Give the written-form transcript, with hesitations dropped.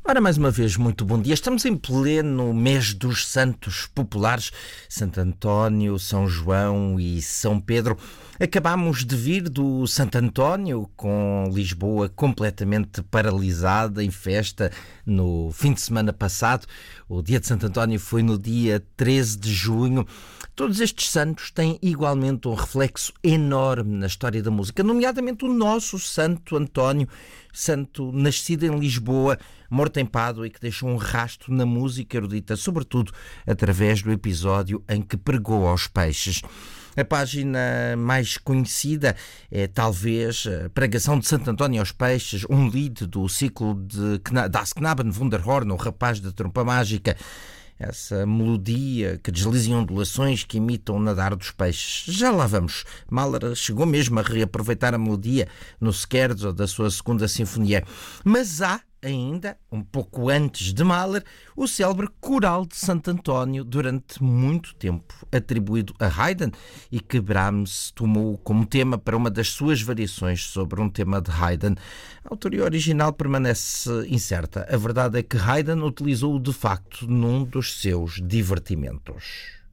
Ora, mais uma vez, muito bom dia. Estamos em pleno mês dos santos populares, Santo António, São João e São Pedro. Acabámos de vir do Santo António, com Lisboa completamente paralisada em festa no fim de semana passado. O dia de Santo António foi no dia 13 de junho. Todos estes santos têm igualmente um reflexo enorme na história da música, nomeadamente o nosso Santo António, santo nascido em Lisboa, morto em Pádua e que deixou um rastro na música erudita, sobretudo através do episódio em que pregou aos peixes. A página mais conhecida é talvez a pregação de Santo António aos Peixes, um lied do ciclo de Das Knaben Wunderhorn, o rapaz da trompa mágica. Essa melodia que desliza em ondulações que imitam o nadar dos peixes. Já lá vamos. Mahler chegou mesmo a reaproveitar a melodia no Scherzo da sua segunda sinfonia. Mas há ainda, um pouco antes de Mahler, o célebre Coral de Santo António, durante muito tempo atribuído a Haydn e que Brahms tomou como tema para uma das suas variações sobre um tema de Haydn. A autoria original permanece incerta. A verdade é que Haydn utilizou-o de facto num dos seus divertimentos.